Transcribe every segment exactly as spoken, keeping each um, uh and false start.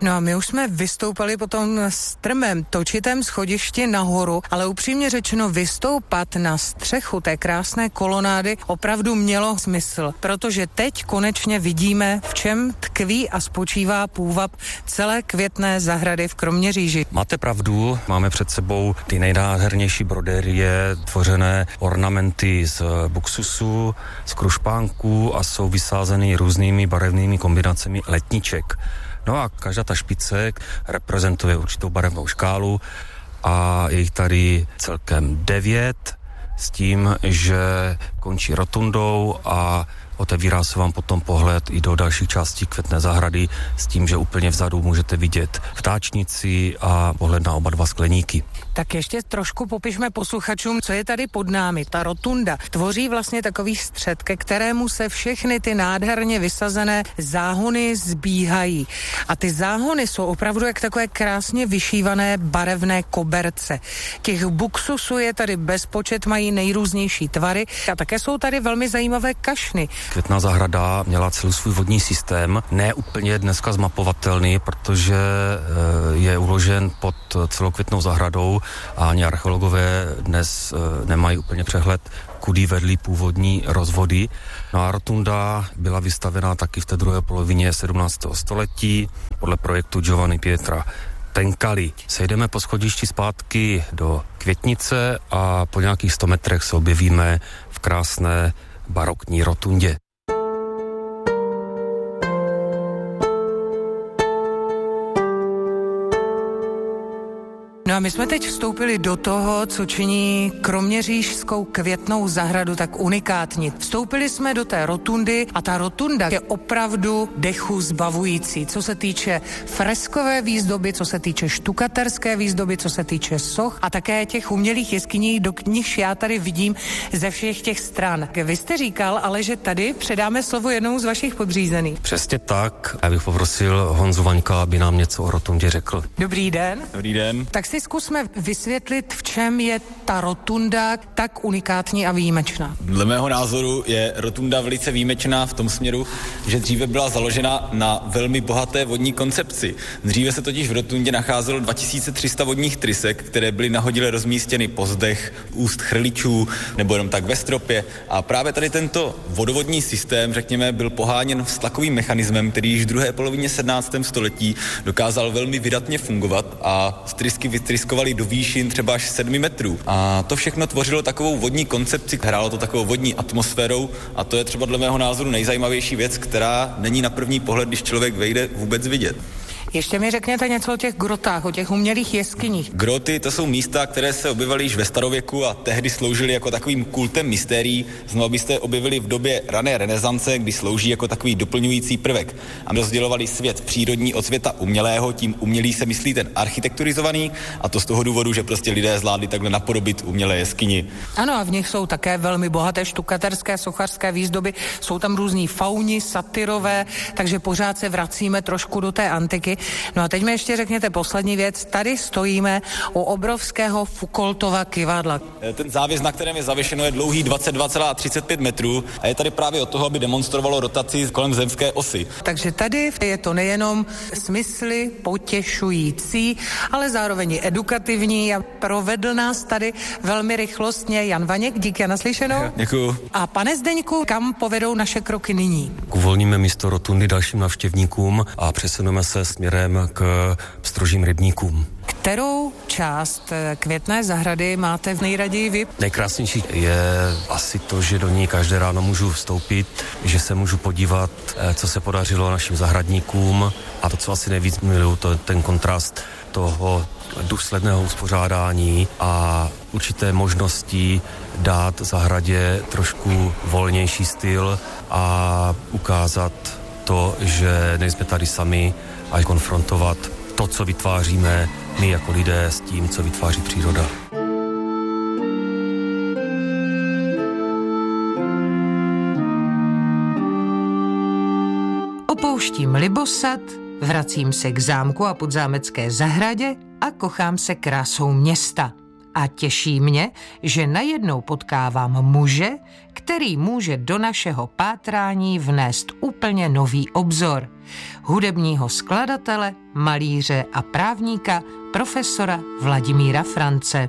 No a my už jsme vystoupali po tom strmém točitém schodišti nahoru, ale upřímně řečeno vystoupat na střechu té krásné kolonády opravdu mělo smysl, protože teď konečně vidíme, v čem tkví a spočívá půvab celé květné zahrady v Kroměříži. Máte pravdu, máme před sebou ty nejnádhernější brodérie, tvořené ornamenty z buksusu, z krušpánků a jsou vysázeny různými barevnými kombinacemi letniček. No a každá ta špice reprezentuje určitou barevnou škálu a je jich tady celkem devět s tím, že končí rotundou a otevírá se vám potom pohled i do dalších částí květné zahrady s tím, že úplně vzadu můžete vidět ptáčnici a pohled na oba dva skleníky. Tak ještě trošku popišme posluchačům, co je tady pod námi. Ta rotunda tvoří vlastně takový střed, ke kterému se všechny ty nádherně vysazené záhony zbíhají. A ty záhony jsou opravdu jak takové krásně vyšívané barevné koberce. Těch buksusů je tady bezpočet, mají nejrůznější tvary a také jsou tady velmi zajímavé kašny. Květná zahrada měla celý svůj vodní systém, ne úplně dneska zmapovatelný, protože je uložen pod celou květnou zahradou a ani archeologové dnes nemají úplně přehled, kudy vedly původní rozvody. No a rotunda byla vystavená taky v té druhé polovině sedmnáctého století podle projektu Giovanni Pietra Tencali. Sejdeme po schodišti zpátky do Květnice a po nějakých sto metrech se objevíme v krásné barokní rotundě. No a my jsme teď vstoupili do toho, co činí kroměřížskou květnou zahradu tak unikátní. Vstoupili jsme do té rotundy a ta rotunda je opravdu dechu zbavující, co se týče freskové výzdoby, co se týče štukaterské výzdoby, co se týče soch a také těch umělých jeskyní, do nichž já tady vidím ze všech těch stran. Vy jste říkal, ale že tady předáme slovo jednou z vašich podřízených. Přesně tak. Já bych poprosil Honzu Vaňka, aby nám něco o rotundě řekl. Dobrý den. Dobrý den. Tak si zkusme vysvětlit, v čem je ta rotunda tak unikátní a výjimečná. Dle mého názoru je rotunda velice výjimečná v tom směru, že dříve byla založena na velmi bohaté vodní koncepci. Dříve se totiž v rotundě nacházelo dva tisíce tři sta vodních trysek, které byly nahodile rozmístěny po zdech, úst chrličů nebo jenom tak ve stropě. A právě tady tento vodovodní systém, řekněme, byl poháněn vztlakovým mechanismem, který již v druhé polovině sedmnáctého století dokázal velmi vydatně fungovat a trysky vytryskovaly do výšin třeba až sedmi metrů. A to všechno tvořilo takovou vodní koncepci, hrálo to takovou vodní atmosférou a to je třeba dle mého názoru nejzajímavější věc, která není na první pohled, když člověk vejde, vůbec vidět. Ještě mi řekněte něco o těch grotách, o těch umělých jeskyních. Groty to jsou místa, které se objevily již ve starověku a tehdy sloužily jako takovým kultem mystérií. Znovu byste objevili v době rané renesance, kdy slouží jako takový doplňující prvek. A rozdělovali svět přírodní od světa umělého, tím umělý se myslí ten architekturizovaný a to z toho důvodu, že prostě lidé zvládli takhle napodobit umělé jeskyni. Ano, a v nich jsou také velmi bohaté štukaterské, sochařské výzdoby, jsou tam různí fauni, satyrové, takže pořád se vracíme trošku do té antiky. No a teď mi ještě řekněte poslední věc. Tady stojíme u obrovského Foucaultova kyvadla. Ten závěs, na kterém je zavěšeno, je dlouhý dvacet dva celá třicet pět metrů a je tady právě od toho, aby demonstrovalo rotaci kolem zemské osy. Takže tady je to nejenom smysly potěšující, ale zároveň edukativní a provedl nás tady velmi rychlostně Jan Vaněk. Díky a naslyšenou. Děkuju. A pane Zdeňku, kam povedou naše kroky nyní? Uvolníme místo rotundy dalším navštěvníkům a přesuneme se směrem k pstrožím rybníkům. Kterou část květné zahrady máte nejraději vy? Nejkrásnější je asi to, že do ní každé ráno můžu vstoupit, že se můžu podívat, co se podařilo našim zahradníkům a to, co asi nejvíc miluju, to je ten kontrast toho důsledného uspořádání a určité možnosti dát zahradě trošku volnější styl a ukázat to, že nejsme tady sami a konfrontovat to, co vytváříme my jako lidé s tím, co vytváří příroda. Opouštím Libosad, vracím se k zámku a podzámecké zahradě a kochám se krásou města. A těší mě, že najednou potkávám muže, který může do našeho pátrání vnést úplně nový obzor. hudebního skladatele, malíře a právníka profesora Vladimíra France.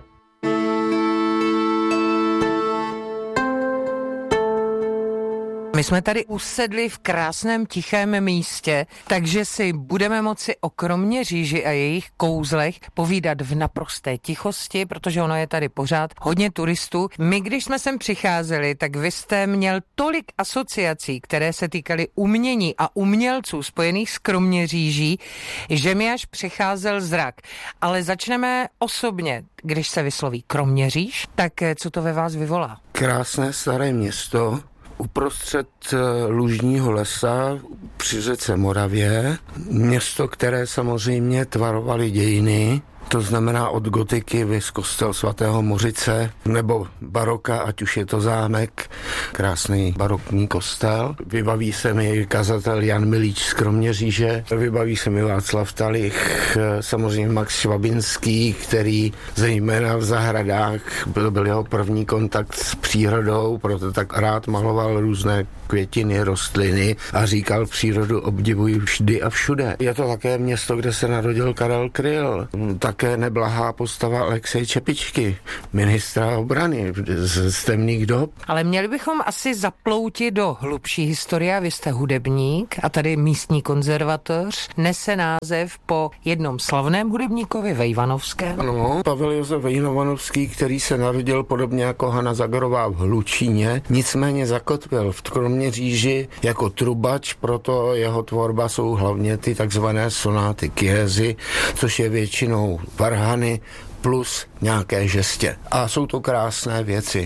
My jsme tady usedli v krásném tichém místě, takže si budeme moci o Kroměříži a jejich kouzlech povídat v naprosté tichosti, protože ono je tady pořád hodně turistů. My, když jsme sem přicházeli, tak vy jste měl tolik asociací, které se týkaly umění a umělců spojených s Kroměříží, že mi až přicházel zrak. Ale začneme osobně. Když se vysloví Kroměříž, tak co to ve vás vyvolá? Krásné staré město, uprostřed lužního lesa při řece Moravě, město, které samozřejmě tvarovaly dějiny, to znamená od gotiky vys kostel svatého Mořice, nebo baroka, ať už je to zámek, krásný barokní kostel. Vybaví se mi kazatel Jan Milíč z Kroměříže, vybaví se mi Václav Talich, samozřejmě Max Švabinský, který zejména v zahradách byl, byl jeho první kontakt s přírodou, proto tak rád maloval různé květiny, rostliny a říkal, přírodu obdivuji vždy a všude. Je to také město, kde se narodil Karel Kryl, také neblahá postava Alexeje Čepičky, ministra obrany z, z temných dob. Ale měli bychom asi zaploutit do hlubší historie. Vy jste hudebník a tady místní konzervatoř nese název po jednom slavném hudebníkovi Vejvanovském. Ano, Pavel Josef Vejvanovský, který se narodil podobně jako Hana Zagorová v Hlučíně, nicméně zakotvil v Kroměříži jako trubač, proto jeho tvorba jsou hlavně ty takzvané sonáty Chiesi, což je většinou varhany plus nějaké žestě. A jsou to krásné věci.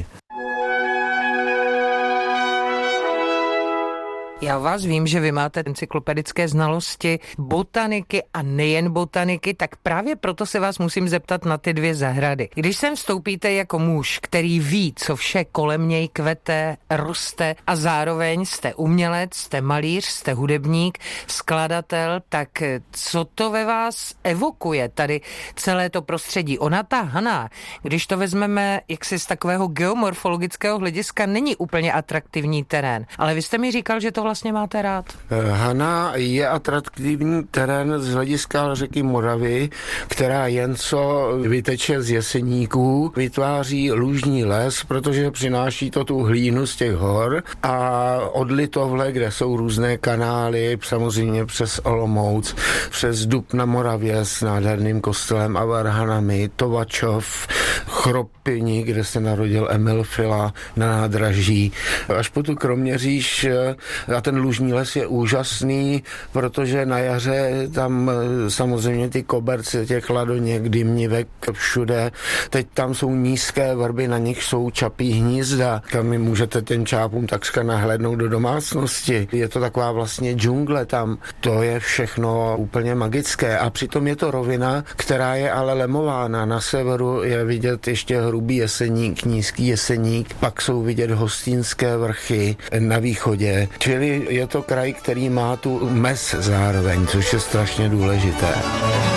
Já vás vím, že vy máte encyklopedické znalosti botaniky a nejen botaniky, tak právě proto se vás musím zeptat na ty dvě zahrady. Když sem vstoupíte jako muž, který ví, co vše kolem něj kvete, roste a zároveň jste umělec, jste malíř, jste hudebník, skladatel, tak co to ve vás evokuje tady celé to prostředí? Ona ta Hana, když to vezmeme jaksi z takového geomorfologického hlediska, není úplně atraktivní terén. Ale vy jste mi říkal, že to vlastně máte rád? Hana je atraktivní terén z hlediska řeky Moravy, která jen co vyteče z Jeseníků, vytváří lužní les, protože přináší to tu hlínu z těch hor a od Litovle, kde jsou různé kanály, samozřejmě přes Olomouc, přes Dub na Moravě s nádherným kostelem a varhanami, Tovačov, Chropini, kde se narodil Emil Fila na nádraží, až po tu Kroměříž. A ten lužní les je úžasný, protože na jaře tam samozřejmě ty koberce těch ladoněk, dymnivek všude. Teď tam jsou nízké vrby, na nich jsou čapí hnízda, kam mi můžete ten čápům takřka nahlédnout do domácnosti. Je to taková vlastně džungle tam. To je všechno úplně magické. A přitom je to rovina, která je ale lemována. Na severu je vidět ještě hrubý Jeseník, nízký Jeseník, pak jsou vidět Hostýnské vrchy na východě. Čili je to kraj, který má tu mez zároveň, což je strašně důležité.